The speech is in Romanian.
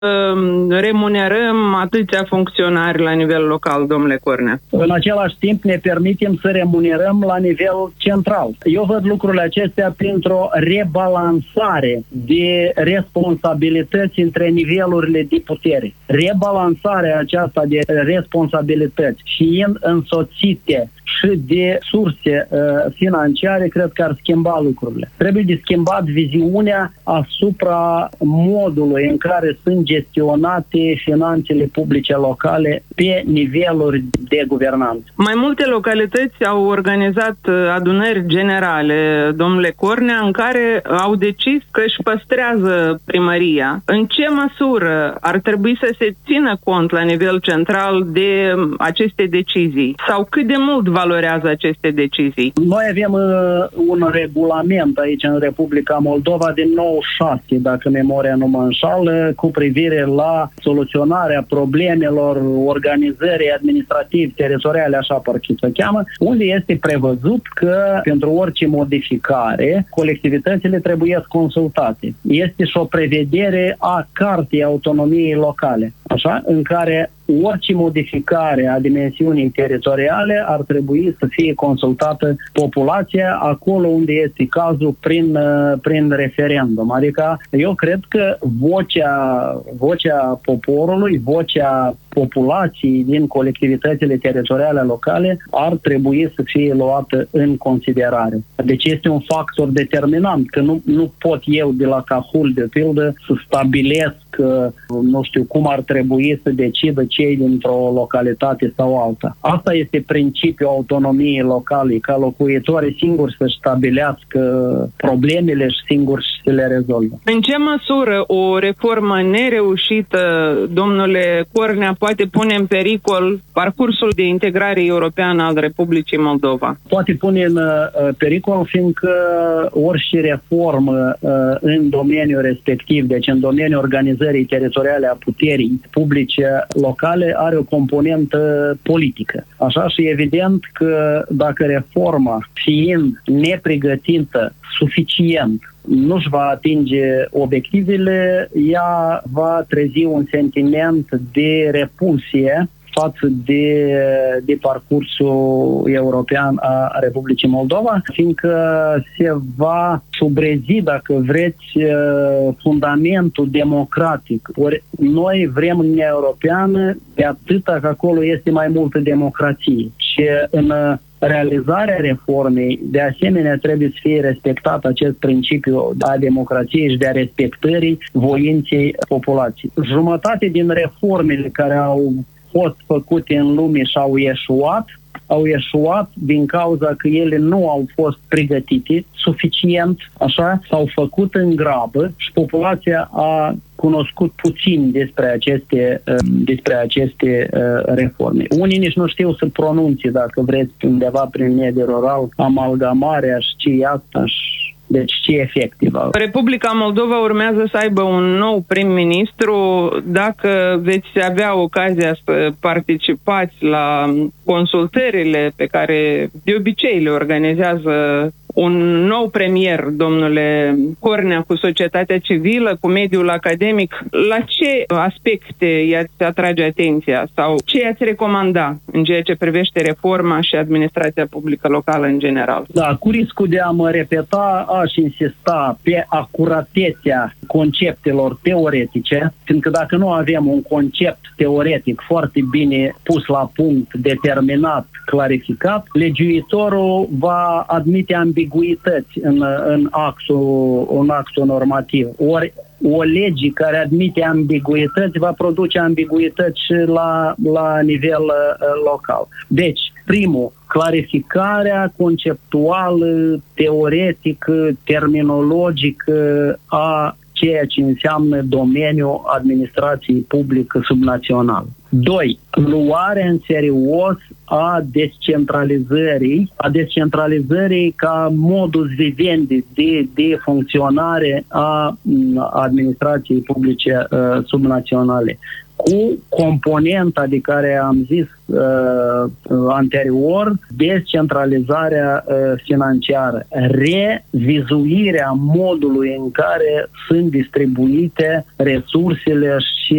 remunerăm atâția funcționari la nivel local, domnule Cornea? În același timp ne permitem să remunerăm la nivel central. Eu văd lucrurile acestea printr-o rebalansare de responsabilități între nivelurile de putere. Rebalansarea aceasta de responsabilități și însoțite și de surse financiare, cred că ar schimba lucrurile. Trebuie de schimbat viziunea asupra modului în care sunt gestionate finanțele publice locale pe niveluri de guvernanță. Mai multe localități au organizat adunări generale, domnule Cornea, în care au decis că își păstrează primăria. În ce măsură ar trebui să se țină cont la nivel central de aceste decizii? Sau cât de mult valorează aceste decizii? Noi avem un regulament aici în Republica Moldova din 96, dacă memoria nu mă înșală, cu privire la soluționarea problemelor organizării administrativ-teritoriale, așa parcă se cheamă, unde este prevăzut că pentru orice modificare colectivitățile trebuie consultate. Este și o prevedere a Cartei Autonomiei Locale, așa, în care orice modificare a dimensiunii teritoriale ar trebui să fie consultată populația acolo unde este cazul prin referendum. Adică eu cred că vocea poporului, vocea populației din colectivitățile teritoriale locale ar trebui să fie luată în considerare. Deci este un factor determinant, că nu pot eu de la Cahul, de pildă, să stabilesc nu știu cum ar trebui să decidă cei dintr-o localitate sau alta. Asta este principiul autonomiei locale, ca locuitorii singuri să stabilească problemele și singuri să le rezolvă. În ce măsură o reformă nereușită, domnule Cornea, poate pune în pericol parcursul de integrare europeană al Republicii Moldova? Poate pune în pericol, fiindcă orice reformă în domeniul respectiv, deci în domeniul organizării teritoriale a puterii publice locale, are o componentă politică. Așa, și evident că dacă reforma, fiind nepregătită suficient, nu-și va atinge obiectivele, ea va trezi un sentiment de repulsie față de parcursul european a Republicii Moldova, fiindcă se va șubrezi, dacă vreți, fundamentul democratic. Ori noi vrem în Uniunea Europeană de atâta că acolo este mai multă democrație. Și în realizarea reformei, de asemenea, trebuie să fie respectat acest principiu a democrației și de a respectării voinței populației. Jumătate din reformele care au fost făcute în lume și au eșuat din cauza că ele nu au fost pregătite suficient, așa, s-au făcut în grabă și populația a cunoscut puțin despre aceste reforme. Unii nici nu știu să pronunțe, dacă vreți, undeva prin mediul rural, amalgamarea și ce e asta și deci ce efectiv. Republica Moldova urmează să aibă un nou prim-ministru. Dacă veți avea ocazia să participați la consultările pe care de obicei le organizează un nou premier, domnule Cornea, cu societatea civilă, cu mediul academic, la ce aspecte i-ați atrage atenția sau ce i-ați recomanda în ceea ce privește reforma și administrația publică locală în general? Da, cu riscul de a mă repeta, aș insista pe acuratețea conceptelor teoretice, fiindcă dacă nu avem un concept teoretic foarte bine pus la punct, determinat, clarificat, legiuitorul va admite ambiguități în axul normativ. Ori o lege care admite ambiguități va produce ambiguități și la nivel local. Deci, primul, clarificarea conceptuală, teoretică, terminologică a ceea ce înseamnă domeniul administrației publică subnațională. 2. Luare în serios a descentralizării ca modus vivendi de funcționare a administrației publice subnaționale, cu componenta de care am zis anterior, descentralizarea financiară, revizuirea modului în care sunt distribuite resursele și